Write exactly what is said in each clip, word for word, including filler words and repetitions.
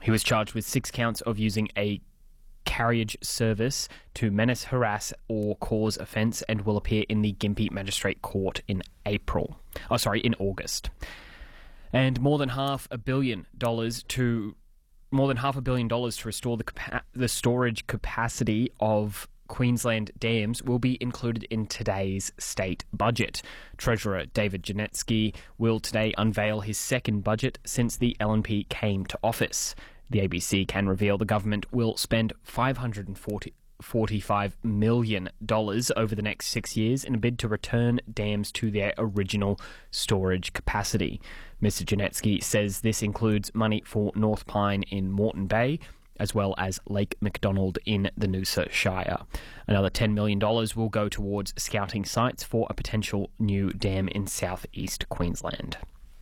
He was charged with six counts of using a carriage service to menace, harass or cause offence and will appear in the Gympie Magistrate Court in April. Oh, sorry, in August. And more than half a billion dollars to more than half a billion dollars to restore the capa- the storage capacity of Queensland dams will be included in today's state budget. Treasurer David Janetsky will today unveil his second budget since the L N P came to office. The A B C can reveal the government will spend five hundred forty-five million dollars over the next six years in a bid to return dams to their original storage capacity. Mister Janetsky says this includes money for North Pine in Moreton Bay, as well as Lake McDonald in the Noosa Shire. Another ten million dollars will go towards scouting sites for a potential new dam in southeast Queensland.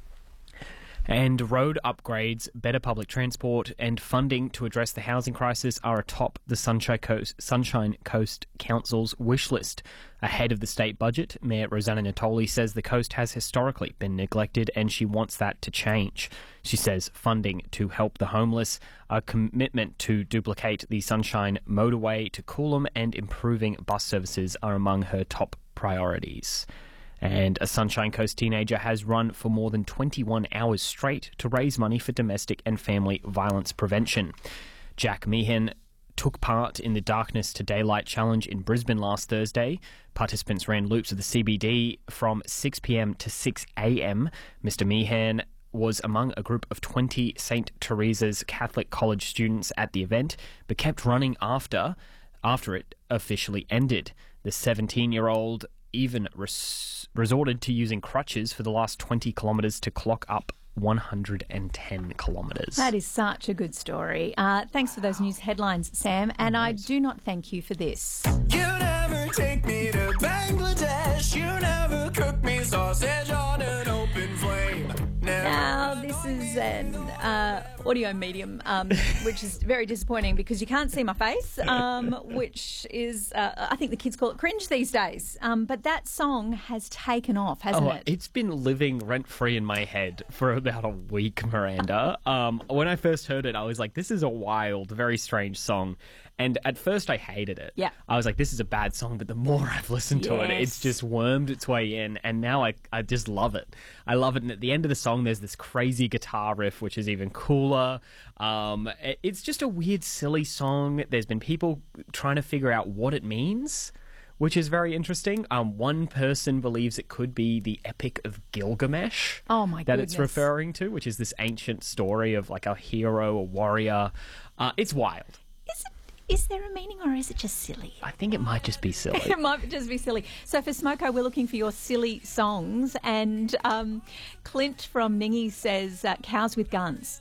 And road upgrades, better public transport and funding to address the housing crisis are atop the Sunshine Coast, Sunshine Coast Council's wish list. Ahead of the state budget, Mayor Rosanna Natoli says the coast has historically been neglected and she wants that to change. She says funding to help the homeless, a commitment to duplicate the Sunshine motorway to Coolum and improving bus services are among her top priorities. And a Sunshine Coast teenager has run for more than twenty-one hours straight to raise money for domestic and family violence prevention. Jack Meehan took part in the Darkness to Daylight Challenge in Brisbane last Thursday. Participants ran loops of the C B D from six p.m. to six a.m. Mister Meehan was among a group of twenty Saint Teresa's Catholic College students at the event, but kept running after, after it officially ended. The seventeen-year-old even res- resorted to using crutches for the last twenty kilometres to clock up one hundred ten kilometres. That is such a good story. Uh, thanks for those news headlines, Sam. And I do not thank you for this. You never take me to Bangladesh. You never cook me sausage on an open flame. Never. Now, this is an uh, audio medium, um, which is very disappointing because you can't see my face, um, which is, uh, I think the kids call it cringe these days. Um, but that song has taken off, hasn't oh, it? It's been living rent-free in my head for about a week, Miranda. Um, when I first heard it, I was like, this is a wild, very strange song. And at first I hated it. Yeah. I was like, this is a bad song, but the more I've listened to it, Yes. it's just wormed its way in, and now I, I just love it. I love it, and at the end of the song, there's this crazy guitar riff, which is even cooler. Um, it- it's just a weird, silly song. There's been people trying to figure out what it means, which is very interesting. Um, one person believes it could be the Epic of Gilgamesh. Oh, my That goodness. it's referring to, which is this ancient story of like a hero, a warrior. Uh, it's wild. Is it? Is there a meaning or is it just silly? I think it might just be silly. It might just be silly. So for Smoko, we're looking for your silly songs. And um, Clint from Ningy says uh, Cows with Guns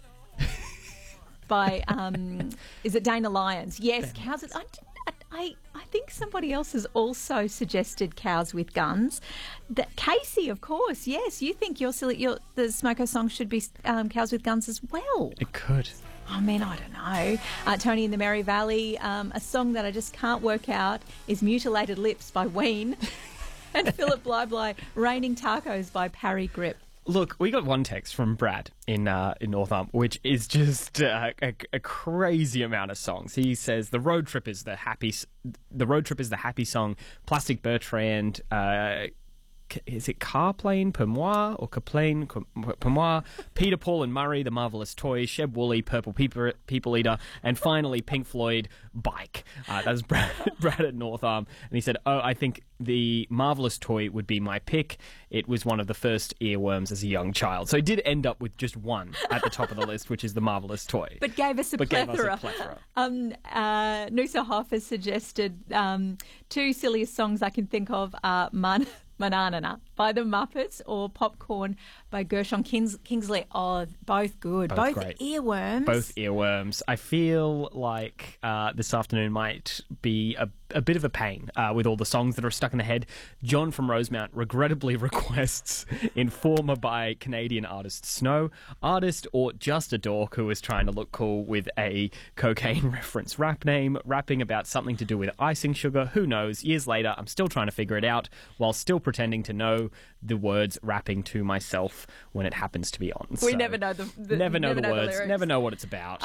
by, um, is it Dana Lyons? Yes, Cows with... I, I, I think somebody else has also suggested Cows with Guns. That Casey, of course, yes. You think your silly, your, the Smoko song should be um, Cows with Guns as well. It could. I mean, I don't know. Uh, Tony in the Merry Valley, um, a song that I just can't work out is Mutilated Lips by Ween. And Philip Blybly, Raining Tacos by Parry Grip. Look, we got one text from Brad in uh, in North Ump, which is just uh, a, a crazy amount of songs. He says the road trip is the happy, s- the road trip is the happy song. Plastic Bertrand. Uh, Is it Carplane Per Moi or Carplane Per Moi? Peter, Paul and Murray, The Marvellous Toys, Sheb Woolley, Purple People, People Eater, and finally Pink Floyd, Bike. Uh, that's Brad, Brad at North Arm. And he said, oh, I think The Marvellous Toy would be my pick. It was one of the first earworms as a young child. So he did end up with just one at the top of the list, which is The Marvellous Toy. But gave us a but plethora. Gave us a plethora. Um, uh, Noosa Hoff has suggested um, two silliest songs I can think of are Man- Mananana by the Muppets or Popcorn by Gershon Kings- Kingsley. Oh, both good. Both Both, great. earworms. Both earworms. I feel like uh, this afternoon might be a, a bit of a pain uh, with all the songs that are stuck in the head. John from Rosemount regrettably requests Informer by Canadian artist Snow, artist or just a dork who is trying to look cool with a cocaine reference rap name, rapping about something to do with icing sugar. Who knows? Years later, I'm still trying to figure it out while still pretending to know the words, rapping to myself when it happens to be on. We So, never know the, the never know never the know words, lyrics. never know what it's about.